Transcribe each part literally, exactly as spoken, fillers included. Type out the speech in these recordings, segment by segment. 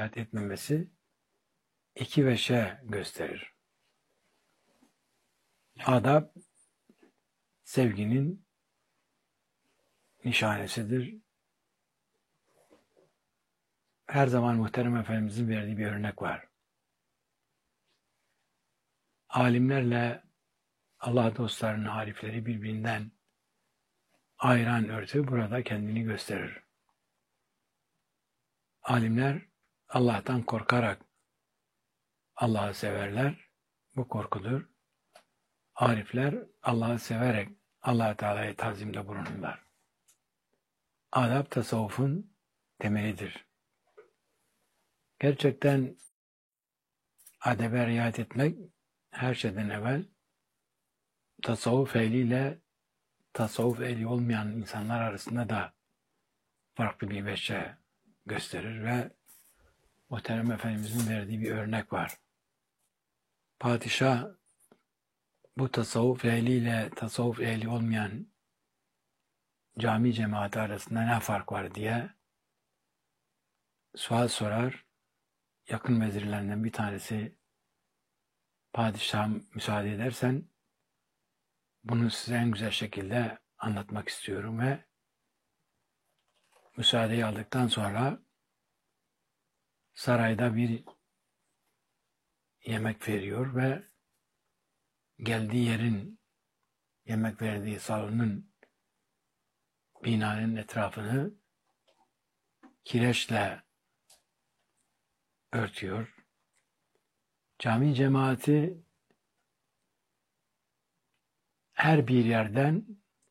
riayet etmemesi iki veçe gösterir. Adab, sevginin nişanesidir. Her zaman Muhterem Efendimizin verdiği bir örnek var. Alimlerle Allah dostlarının arifleri birbirinden ayıran örtü burada kendini gösterir. Alimler Allah'tan korkarak Allah'ı severler. Bu korkudur. Arifler Allah'ı severek Allah-u Teala'ya tazimde bulunurlar. Adab tasavvufun temelidir. Gerçekten adebe riayet etmek her şeyden evvel tasavvuf ehliyle tasavvuf ehli olmayan insanlar arasında da farklı bir veçe gösterir ve Muhterem Efendimizin verdiği bir örnek var. Padişah bu tasavvuf ehliyle tasavvuf ehli olmayan cami cemaati arasında ne fark var diye sual sorar. Yakın vezirlerinden bir tanesi, padişahım müsaade edersen bunu size en güzel şekilde anlatmak istiyorum ve müsaadeyi aldıktan sonra sarayda bir yemek veriyor ve geldiği yerin, yemek verdiği salonun, binanın etrafını kireçle örtüyor. Cami cemaati her bir yerden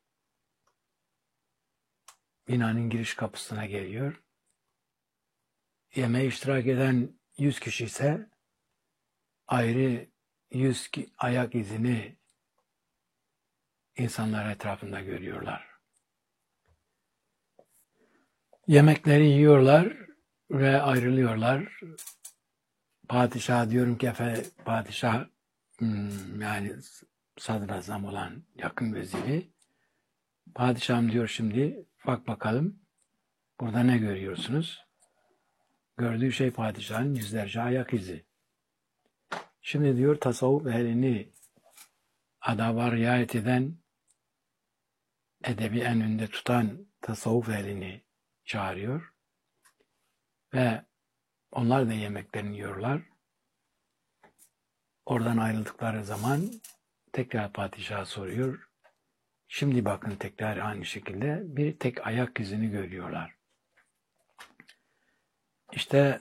binanın giriş kapısına geliyor. Yemeğe iştirak eden yüz kişi ise ayrı yüz ayak izini insanlar etrafında görüyorlar. Yemekleri yiyorlar ve ayrılıyorlar. Padişah diyorum ki efendim, padişah hmm, yani sadrazam olan yakın veziri, padişahım diyor şimdi bak bakalım burada ne görüyorsunuz? Gördüğü şey padişahın yüzlerce ayak izi. Şimdi diyor tasavvuf ehlini adaba riayet eden, edebi en önde tutan tasavvuf ehlini çağırıyor ve onlar da yemeklerini yiyorlar. Oradan ayrıldıkları zaman tekrar padişah soruyor. Şimdi bakın tekrar aynı şekilde bir tek ayak izini görüyorlar. İşte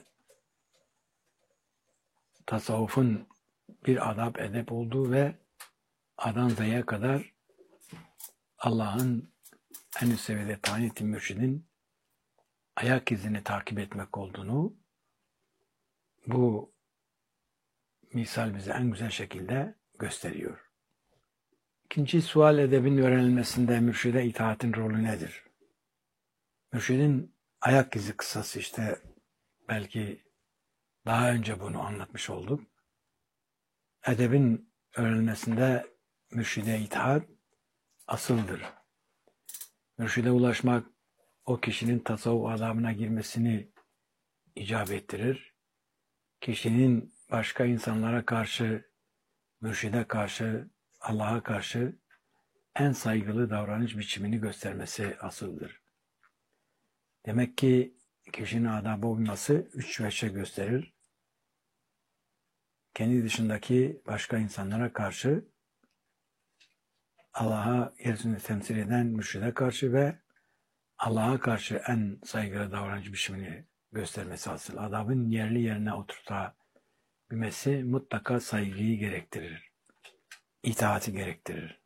tasavvufun bir adab edep olduğu ve A'dan Z'ye kadar Allah'ın en üst seviyede tayin ettiği mürşidin ayak izini takip etmek olduğunu bu misal bize en güzel şekilde gösteriyor. İkinci sual edebin öğrenilmesinde mürşide itaatin rolü nedir? Mürşidin ayak izi kıssası işte belki daha önce bunu anlatmış olduk. Edebin öğrenilmesinde mürşide itaat asıldır. Mürşide ulaşmak o kişinin tasavvuf adabına girmesini icap ettirir. Kişinin başka insanlara karşı, mürşide karşı, Allah'a karşı en saygılı davranış biçimini göstermesi asıldır. Demek ki kişinin adaba uyması üç veçe gösterir. Kendi dışındaki başka insanlara karşı, Allah'a yeryüzünde temsil eden mürşide karşı ve Allah'a karşı en saygılı davranış biçimini göstermesi asıl. Adabın yerli yerine oturtabilmesi mutlaka saygıyı gerektirir. İtaati gerektirir.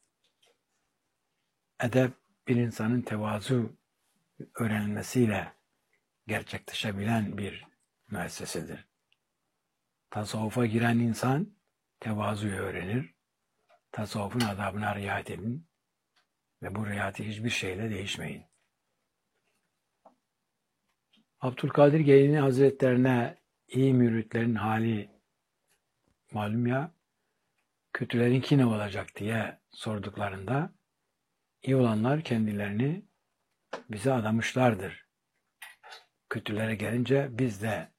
Edep bir insanın tevazu öğrenilmesiyle gerçekleşebilen bir müessesedir. Tasavvufa giren insan tevazuyu öğrenir. Tasavvufun adabına riayet edin ve bu riayeti hiçbir şeyle değişmeyin. Abdülkadir Geylani Hazretlerine iyi müritlerin hali malum ya, kötülerinki ne olacak diye sorduklarında iyi olanlar kendilerini bize adamışlardır. Kötülere gelince biz de